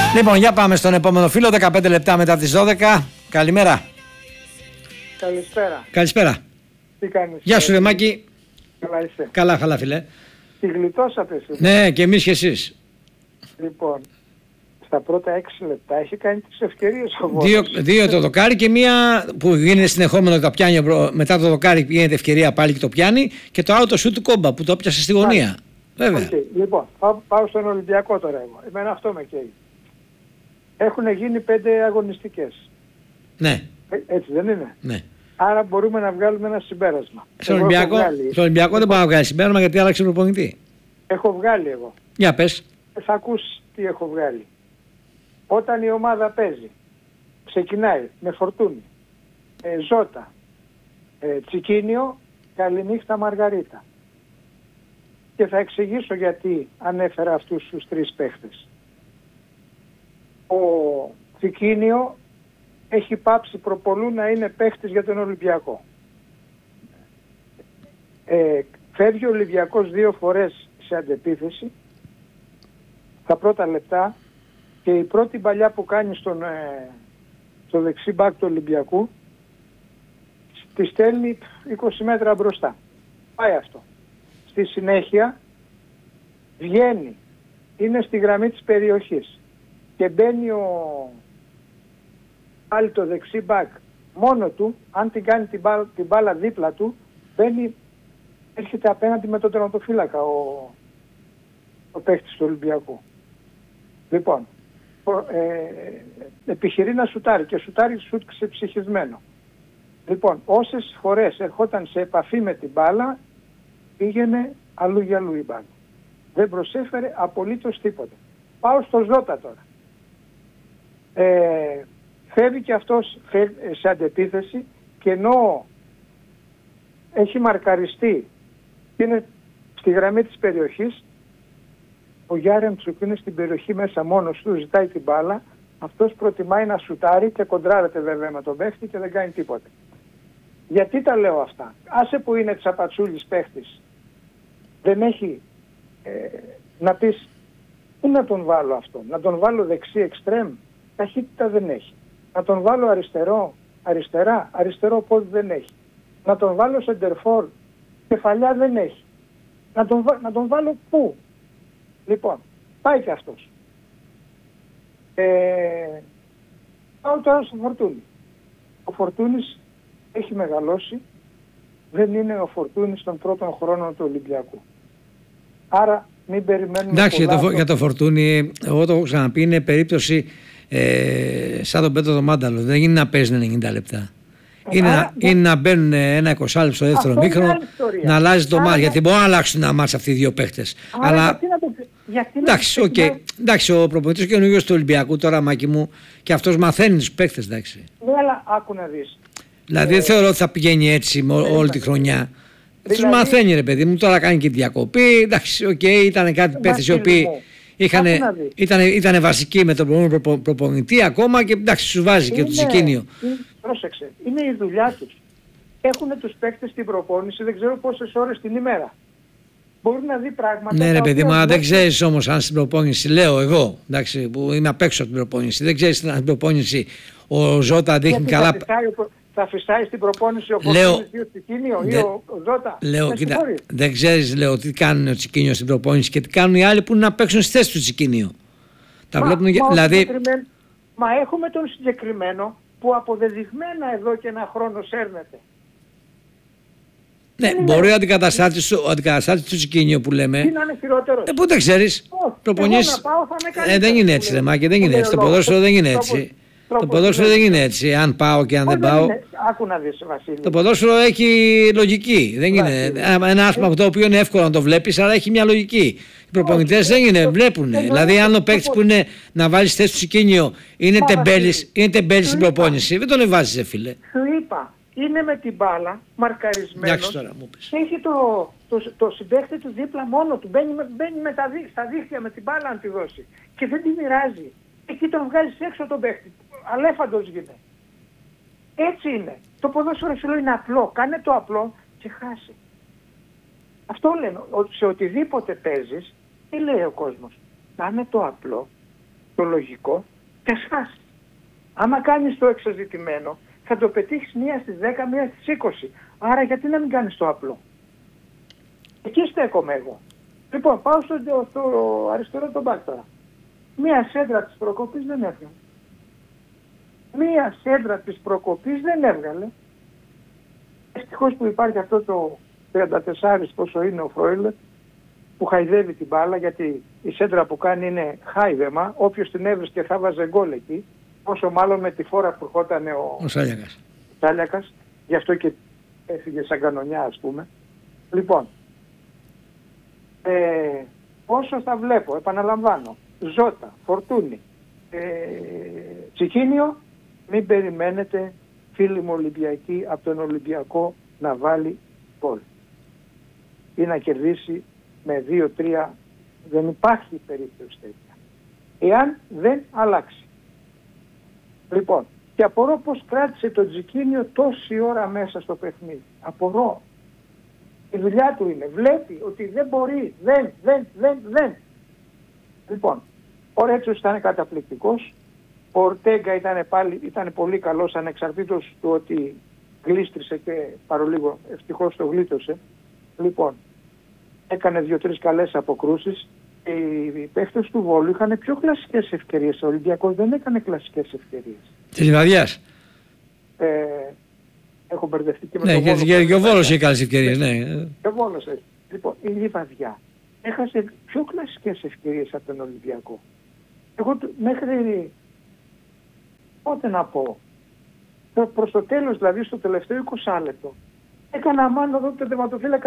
Λοιπόν, για πάμε στον επόμενο φίλο, 15 λεπτά μετά τις 12. Καλημέρα. Καλησπέρα. Καλησπέρα. Τι κάνεις? Γεια σου, Ρεμάκη. Καλά είσαι? Καλά, φίλε. Τη γλιτώσατε εσείς? Ναι, και εμείς και εσείς. Λοιπόν, στα πρώτα 6 λεπτά έχει κάνει τις ευκαιρίες ο Βόλος. Δύο το δοκάρι και μία που γίνεται συνεχόμενο, τα πιάνει μετά το δοκάρι, γίνεται ευκαιρία πάλι και το πιάνει, και το άλλο το σούτ του Κόμπα που το έπιασε στη γωνία. Βέβαια. Okay. Λοιπόν, πάω στον Ολυμπιακό τώρα εγώ. Εμένα αυτό με καίει. Έχουν γίνει 5 αγωνιστικές. Ναι. Έτσι δεν είναι? Ναι. Άρα μπορούμε να βγάλουμε ένα συμπέρασμα. Στο Ολυμπιακό δεν πάω να βγάλει συμπέρασμα γιατί άλλαξε προπονητή. Έχω βγάλει εγώ. Για πες. Θα ακούσεις τι έχω βγάλει. Όταν η ομάδα παίζει, ξεκινάει με Φορτούνη, Ζώτα, Τσικίνιο, καληνύχτα Μαργαρίτα. Και θα εξηγήσω γιατί ανέφερα αυτούς τους 3 παίχτες. Ο Τσικίνιο έχει πάψει προπολού να είναι παίχτης για τον Ολυμπιακό. Φεύγει ο Ολυμπιακός 2 φορές σε αντεπίθεση τα πρώτα λεπτά και η πρώτη παλιά που κάνει στο δεξί μπακ του Ολυμπιακού τη στέλνει 20 μέτρα μπροστά. Πάει αυτό. Στη συνέχεια βγαίνει, είναι στη γραμμή της περιοχής και μπαίνει πάλι το δεξί μπακ μόνο του, αν την κάνει την μπάλα δίπλα του, μπαίνει, έρχεται απέναντι με τον τερματοφύλακα ο παίχτης του Ολυμπιακού. Λοιπόν, επιχειρεί να σουτάρει και σουτάρει σουτ ξεψυχισμένο. Λοιπόν, όσες φορές ερχόταν σε επαφή με την μπάλα, πήγαινε αλλού για αλλού η μπάλα. Δεν προσέφερε απολύτως τίποτα. Πάω στο Ζώτα τώρα. Φεύγει και αυτός σε αντεπίθεση και ενώ έχει μαρκαριστεί και είναι στη γραμμή της περιοχής, ο Γιάρεμτσουκ είναι στην περιοχή μέσα μόνος του, ζητάει την μπάλα, αυτός προτιμάει να σουτάρει και κοντράρεται βέβαια με τον παίχτη και δεν κάνει τίποτα. Γιατί τα λέω αυτά? Άσε που είναι τσαπατσούλης παίχτης, δεν έχει να πεις πού να τον βάλω αυτό, να τον βάλω δεξί εξτρέμ, ταχύτητα δεν έχει. Να τον βάλω αριστερό πόδι δεν έχει. Να τον βάλω σεντερφόρ, κεφαλιά δεν έχει. Να τον βάλω πού? Λοιπόν, πάει και αυτός. Πάω τώρα στο Φορτούνη. Ο Φορτούνης έχει μεγαλώσει, δεν είναι ο Φορτούνης των πρώτων χρόνων του Ολυμπιακού. Άρα μην περιμένουμε. Εντάξει, για το Φορτούνη, εγώ το έχω ξαναπεί, είναι περίπτωση σαν τον Πέτρο το Μάνταλο. Δεν είναι να παίζουν 90 λεπτά. Είναι να μπαίνουν ένα 20 λεπτό στο δεύτερο μήχρονο, να αλλάζει το μάτς. Γιατί μπορούν να αλλάξουν ένα μάτς αυτοί οι δύο παίχτες. Αλλά εντάξει, ο προπονητής και ο καινούργιος του Ολυμπιακού τώρα, Μάκη μου, και αυτός μαθαίνει τους παίχτες, εντάξει. Ναι, αλλά άκου να δεις. Δηλαδή δεν θεωρώ ότι θα πηγαίνει έτσι όλη τη χρονιά. Τους μαθαίνει, ρε παιδί μου, τώρα κάνει και διακοπή. Εντάξει, ήταν κάτι παίχτες οι οποίοι ήταν βασικοί με τον προηγούμενο προπονητή ακόμα και εντάξει, σου βάζει και το Τσικίνιο. Πρόσεξε, είναι η δουλειά τους. Έχουν τους παίκτες στην προπόνηση, δεν ξέρω πόσες ώρες την ημέρα. Μπορεί να δει πράγματα. Ναι, ρε παιδί μου, δεν ξέρεις όμως αν στην προπόνηση, λέω εγώ, εντάξει, που είμαι απ' έξω από την προπόνηση, δεν ξέρεις αν στην προπόνηση ο Ζώτα δείχνει καλά. Θα φυσάει στην προπόνηση ο Φορτούνης ή ο Τσικίνιο ή ο Ζώτα? Λέω, κοίτα, δεν ξέρεις, λέω, τι κάνουν ο Τσικίνιο στην προπόνηση και τι κάνουν οι άλλοι που είναι να παίξουν στη θέση του Τσικίνιο. Τα βλέπουν, δηλαδή. Μα έχουμε τον συγκεκριμένο που αποδεδειγμένα εδώ και ένα χρόνο σέρνεται. Ναι, μπορεί ο αντικαταστάτης του Τσικίνιο που λέμε. Τι να είναι χειρότερος? Πού δεν ξέρεις. Προπονήσεις. Δεν είναι έτσι, ρε Μάκη, δεν είναι έτσι. Το ποδόσφαιρο δεν είναι έτσι. Το ποδόσφαιρο δεν είναι έτσι. Αν πάω και αν δεν πάω. Άκου να δεις, Βασίλη. Το ποδόσφαιρο έχει λογική. Δεν είναι ένα άθλημα το οποίο είναι εύκολο να το βλέπεις, αλλά έχει μια λογική. Οι προπονητές δεν είναι, βλέπουν. Δηλαδή, αν ο παίκτης που είναι να βάλει θέση του Τσικίνιο είναι τεμπέλης στην προπόνηση, δεν τον βάζεις, φίλε. Σου είπα, είναι με την μπάλα, μαρκαρισμένος. Έχει το συμπαίχτη του δίπλα μόνο του. Μπαίνει στα δίχτυα με την μπάλα αν τη δώσει. Και δεν τη μοιράζει. Εκεί τον βγάζεις έξω τον παίχτη. Αλέφαντος γίνεται. Έτσι είναι. Το ποδόσφαιρο σου λέει είναι απλό. Κάνε το απλό και χάσει. Αυτό λένε. Σε οτιδήποτε παίζεις, τι λέει ο κόσμος? Κάνε το απλό το λογικό και ας χάσεις. Άμα κάνεις το εξαζητημένο, θα το πετύχεις μία στις 10, μία στις 20. Άρα γιατί να μην κάνεις το απλό. Εκεί στέκομαι εγώ. Λοιπόν, πάω στο αριστερό τον μπακ τώρα. Μία σέντρα της προκοπής δεν έβγαλε. Μία σέντρα της προκοπής δεν έβγαλε. Ευτυχώς που υπάρχει αυτό το 34 πόσο είναι ο Φρόιλερ, που χαϊδεύει την μπάλα, γιατί η σέντρα που κάνει είναι χάιδεμα. Όποιος την έβρισκε θα βάζε γκολ εκεί. Όσο μάλλον με τη φόρα που ερχόταν ο Σάλιακας. Γι' αυτό και έφυγε σαν κανονιά, ας πούμε. Λοιπόν, όσο θα βλέπω, επαναλαμβάνω, Ζώτα, Φορτούνη, Τσικίνιο, μην περιμένετε, φίλοι μου Ολυμπιακοί, από τον Ολυμπιακό να βάλει γκολ ή να κερδίσει με 2-3. Δεν υπάρχει περίπτωση τέτοια, εάν δεν αλλάξει. Λοιπόν, και απορώ πως κράτησε το Τσικίνιο τόση ώρα μέσα στο παιχνίδι. Απορώ. Η δουλειά του είναι. Βλέπει ότι δεν μπορεί. Δεν. Λοιπόν, ο Ρέτσος ήταν καταπληκτικός. Ο Ορτέγκα ήταν πολύ καλός, ανεξαρτήτως του ότι γλίστρισε και παρολίγο ευτυχώς το γλίτωσε. Λοιπόν, έκανε 2-3 καλές αποκρούσεις. Οι παίχτες του Βόλου είχαν πιο κλασικές ευκαιρίες. Ο Ολυμπιακός δεν έκανε κλασικές ευκαιρίες. Της Λιβαδιάς. Έχω μπερδευτεί και με τον Βόλο. Ναι, και ο Βόλος είχε καλές ευκαιρίες, ναι. Και ο Βόλος έχει. Λοιπόν, η Λιβαδιά έχασε πιο κλασικές ευκαιρίες από τον Ολυμπιακό. Εγώ μέχρι, πότε να πω, προς το τέλος, δηλαδή στο τελευταίο 20 λεπτό, έκανα μάλλον εδώ το τερματοφύλακα